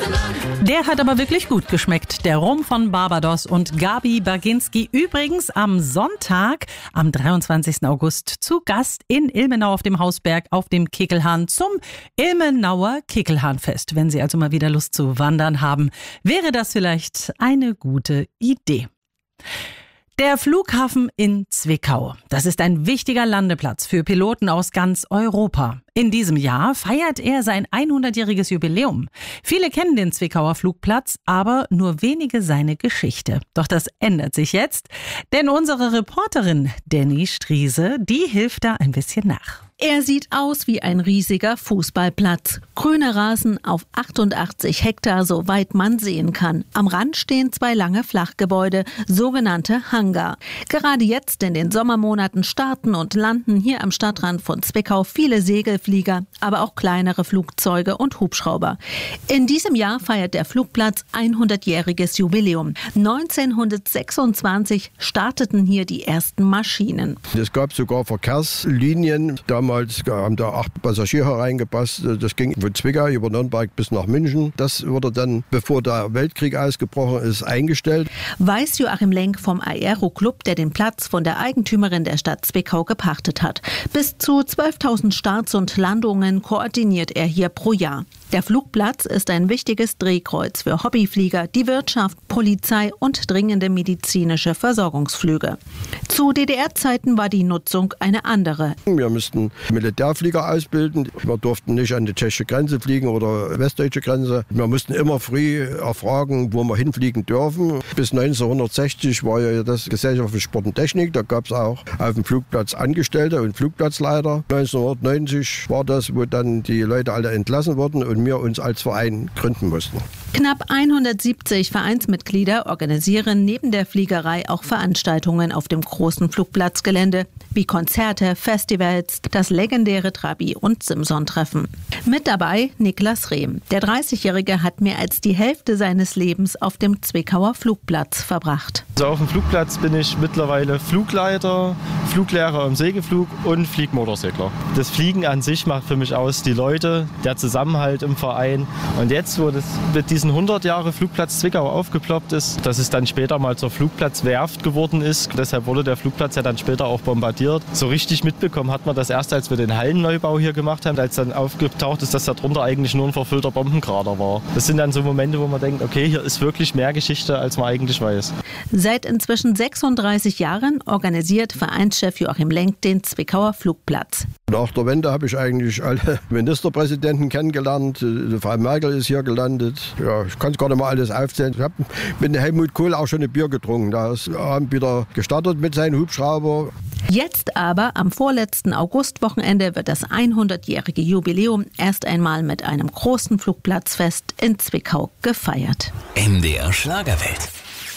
Der hat aber wirklich gut geschmeckt. Der Rum von Barbados und Gabi Baginski. Übrigens am Sonntag, am 23. August, zu Gast in Ilmenau auf dem Hausberg auf dem Kickelhahn zum Ilmenauer Kickelhahnfest. Wenn Sie also mal wieder Lust zu wandern haben, wäre das vielleicht eine gute Idee. Der Flughafen in Zwickau, das ist ein wichtiger Landeplatz für Piloten aus ganz Europa. In diesem Jahr feiert er sein 100-jähriges Jubiläum. Viele kennen den Zwickauer Flugplatz, aber nur wenige seine Geschichte. Doch das ändert sich jetzt, denn unsere Reporterin Danny Striese, die hilft da ein bisschen nach. Er sieht aus wie ein riesiger Fußballplatz. Grüner Rasen auf 88 Hektar, soweit man sehen kann. Am Rand stehen 2 lange Flachgebäude, sogenannte Hangar. Gerade jetzt in den Sommermonaten starten und landen hier am Stadtrand von Zwickau viele Segelflieger, aber auch kleinere Flugzeuge und Hubschrauber. In diesem Jahr feiert der Flugplatz 100-jähriges Jubiläum. 1926 starteten hier die ersten Maschinen. Es gab sogar Verkehrslinien. Damals haben da 8 Passagiere reingepasst. Das ging von Zwickau über Nürnberg bis nach München. Das wurde dann, bevor der Weltkrieg ausgebrochen ist, eingestellt. Weiß Joachim Lenk vom Aero-Club, der den Platz von der Eigentümerin der Stadt Zwickau gepachtet hat. Bis zu 12.000 Starts und Landungen koordiniert er hier pro Jahr. Der Flugplatz ist ein wichtiges Drehkreuz für Hobbyflieger, die Wirtschaft, Polizei und dringende medizinische Versorgungsflüge. Zu DDR-Zeiten war die Nutzung eine andere. Wir mussten Militärflieger ausbilden. Wir durften nicht an die tschechische Grenze fliegen oder westdeutsche Grenze. Wir mussten immer früh erfragen, wo wir hinfliegen dürfen. Bis 1960 war ja das Gesellschaft für Sport und Technik. Da gab es auch auf dem Flugplatz Angestellte und Flugplatzleiter. 1990 war das, wo dann die Leute alle entlassen wurden und wir uns als Verein gründen mussten. Knapp 170 Vereinsmitglieder organisieren neben der Fliegerei auch Veranstaltungen auf dem großen Flugplatzgelände, wie Konzerte, Festivals, das legendäre Trabi- und Simson-Treffen. Mit dabei Niklas Rehm. Der 30-Jährige hat mehr als die Hälfte seines Lebens auf dem Zwickauer Flugplatz verbracht. Also auf dem Flugplatz bin ich mittlerweile Flugleiter, Fluglehrer im Segelflug und Fliegmotorsegler. Das Fliegen an sich macht für mich aus die Leute, der Zusammenhalt im Verein. Und jetzt, wo das mit diesen 100 Jahre Flugplatz Zwickau aufgeploppt ist, dass es dann später mal zur Flugplatzwerft geworden ist. Deshalb wurde der Flugplatz ja dann später auch bombardiert. So richtig mitbekommen hat man das erst, als wir den Hallenneubau hier gemacht haben, als dann aufgetaucht ist, dass darunter eigentlich nur ein verfüllter Bombenkrater war. Das sind dann so Momente, wo man denkt, okay, hier ist wirklich mehr Geschichte, als man eigentlich weiß. Seit inzwischen 36 Jahren organisiert Vereinschef Joachim Lenk den Zwickauer Flugplatz. Nach der Wende habe ich eigentlich alle Ministerpräsidenten kennengelernt. Frau Merkel ist hier gelandet. Ja, ich kann es gar nicht mal alles aufzählen. Ich habe mit Helmut Kohl auch schon ein Bier getrunken. Da ist Abend wieder gestartet mit seinem Hubschrauber. Jetzt aber, am vorletzten Augustwochenende, wird das 100-jährige Jubiläum erst einmal mit einem großen Flugplatzfest in Zwickau gefeiert. MDR Schlagerwelt.